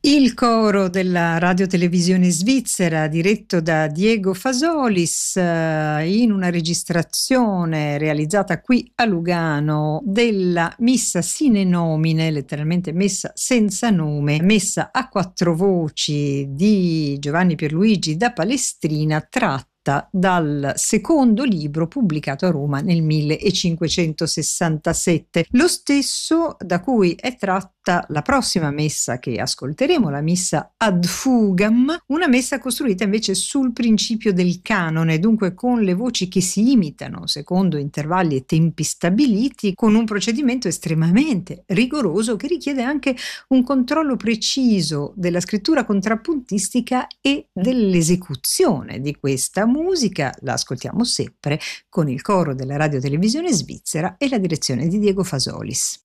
Il coro della radiotelevisione svizzera, diretto da Diego Fasolis, in una registrazione realizzata qui a Lugano della Missa sine nomine, letteralmente messa senza nome, messa a quattro voci di Giovanni Pierluigi da Palestrina, tratta dal secondo libro pubblicato a Roma nel 1567, lo stesso da cui è tratta la prossima messa che ascolteremo, la missa ad fugam, una messa costruita invece sul principio del canone, dunque con le voci che si imitano secondo intervalli e tempi stabiliti, con un procedimento estremamente rigoroso che richiede anche un controllo preciso della scrittura contrappuntistica e dell'esecuzione di questa musica. La ascoltiamo sempre con il coro della radiotelevisione svizzera e la direzione di Diego Fasolis.